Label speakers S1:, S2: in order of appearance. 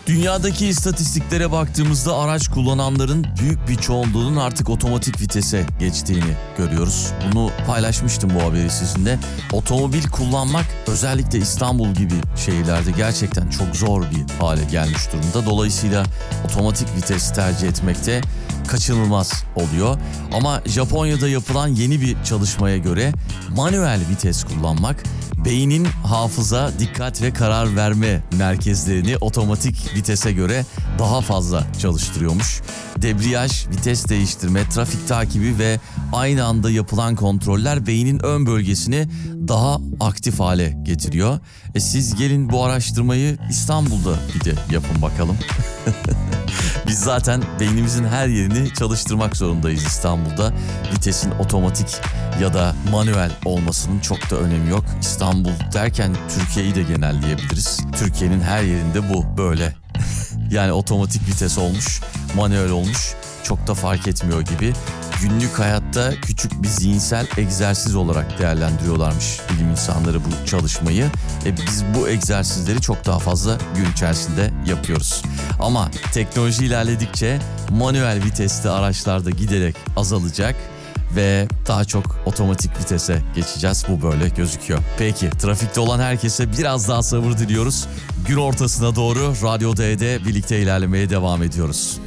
S1: Dünyadaki istatistiklere baktığımızda araç kullananların büyük bir çoğunluğunun artık otomatik vitese geçtiğini görüyoruz. Bunu paylaşmıştım bu haberi sizinle. Otomobil kullanmak özellikle İstanbul gibi şehirlerde gerçekten çok zor bir hale gelmiş durumda. Dolayısıyla otomatik vites tercih etmekte kaçınılmaz oluyor. Ama Japonya'da yapılan yeni bir çalışmaya göre manuel vites kullanmak beynin hafıza, dikkat ve karar verme merkezlerini otomatik vitese göre daha fazla çalıştırıyormuş. Debriyaj, vites değiştirme, trafik takibi ve aynı anda yapılan kontroller beynin ön bölgesini daha aktif hale getiriyor. Siz gelin bu araştırmayı İstanbul'da bir de yapın bakalım. Biz zaten beynimizin her yerini çalıştırmak zorundayız İstanbul'da. Vitesin otomatik ya da manuel olmasının çok da önemi yok. İstanbul derken Türkiye'yi de genelleyebiliriz. Türkiye'nin her yerinde bu böyle. Yani otomatik vites olmuş, manuel olmuş, çok da fark etmiyor gibi. Günlük hayatta küçük bir zihinsel egzersiz olarak değerlendiriyorlarmış bilim insanları bu çalışmayı. Biz bu egzersizleri çok daha fazla gün içerisinde yapıyoruz. Ama teknoloji ilerledikçe manuel vitesli araçlarda giderek azalacak ve daha çok otomatik vitese geçeceğiz. Bu böyle gözüküyor. Peki, trafikte olan herkese biraz daha sabır diliyoruz. Gün ortasına doğru Radyo D'de birlikte ilerlemeye devam ediyoruz.